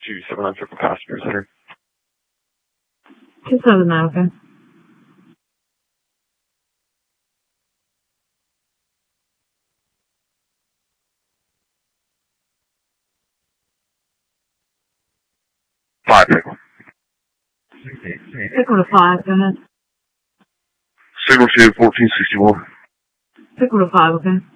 279 triple passenger center. 279, okay. Five, Pickle. Pickle to 5, go ahead. Signal to 1461. Pickle to 5, okay.